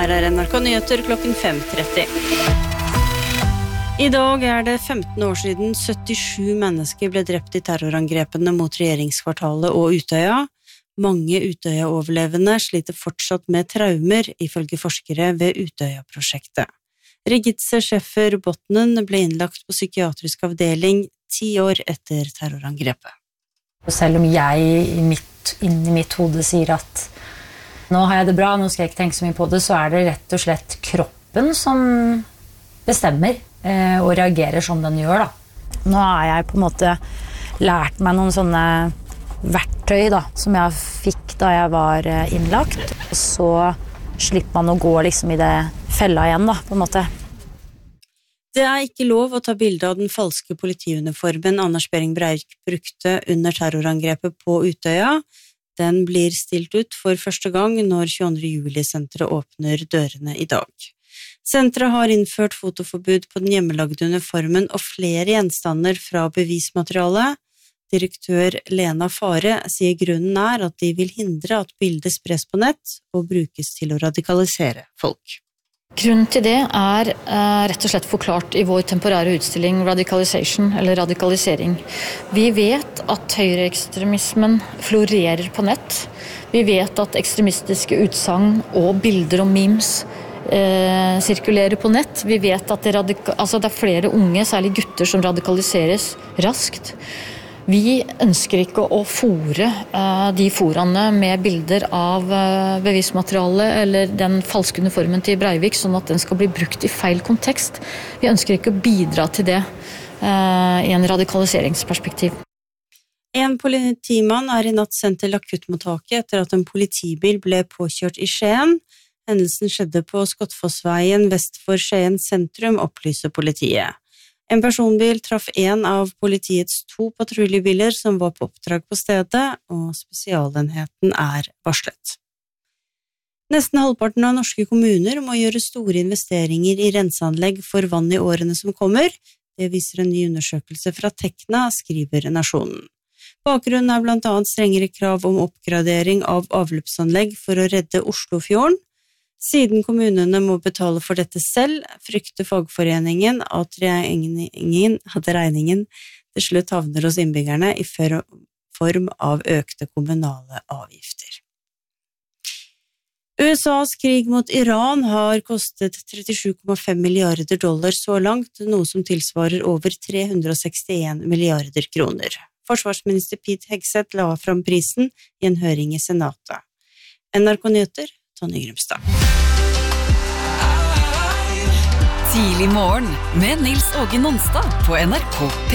Her NRK Nyheter klokken 5:30. I dag det 15 år siden 77 mennesker ble drept I terrorangrepene mot regjeringskvartalet og Utøya. Mange Utøya-overlevende sliter fortsatt med traumer, ifølge forskere ved Utøya-prosjektet. Regitze Schäfer-Botnen ble innlagt på psykiatrisk avdeling 10 år etter terrorangrepet. Selv om jeg inni mitt hode sier at nå har jeg det bra, nå skal jeg ikke tenke så mye på det, så det rett og slett kroppen som bestemmer og reagerer som den gjør. Da. Nå har jeg på en måte lært meg noen sånne verktøy da, som jeg fikk da jeg var innlagt. Så slipper man å gå liksom I det fella igjen, da, på en måte. Det ikke lov å ta bilde av den falske politiuniformen Anders Behring Breivik brukte under terrorangrepet på Utøya. Den blir stilt ut for første gang når 22. juli-senteret åpner dørene I dag. Senteret har innført fotoforbud på den hjemmelagde uniformen og flere gjenstander fra bevismaterialet. Direktør Lena Fare sier grunnen at de vil hindre at bildet spres på nett og brukes til å radikalisere folk. Grunnen til det rett og slett forklart I vår temporære utstilling Radicalization, eller radikalisering. Vi vet at høyreekstremismen florerer på nett. Vi vet at ekstremistiske utsagn og bilder og memes sirkulerer på nett. Vi vet at det flere unge, særlig gutter, som radikaliseres raskt. Vi ønsker ikke å fore de foraene med bilder av bevismateriale eller den falske uniformen til Breivik, sånn at den skal bli brukt I feil kontekst. Vi ønsker ikke å bidra til det I en radikaliseringsperspektiv. En politimann I natt sendt til akuttmottaket etter at en politibil ble påkjørt I Skien. Hendelsen skjedde på Skottfossveien vest for Skien sentrum, opplyser politiet. En personbil traff en av politiets 2 patruljebiler som var på oppdrag på stedet, og spesialenheten varslet. Nesten halvparten av norske kommuner må gjøre store investeringer I renseanlegg for vann I årene som kommer. Det viser en ny undersøkelse fra Tekna, skriver Nasjonen. Bakgrunnen blant annet strengere krav om oppgradering av avløpsanlegg for å redde Oslofjorden. Siden kommunene må betale for dette selv, frykter fagforeningen at regningen til slutt havner hos innbyggerne I form av økte kommunale avgifter. USAs krig mot Iran har kostet $37,5 milliarder så langt, noe som tilsvarer over 361 milliarder kroner. Forsvarsminister Pete Hegseth la fram prisen I en høring I Senatet. NRK Nyheter, Tonje Grumstad. Tidlig morgen med Nils Åge Nonstad på NRK P.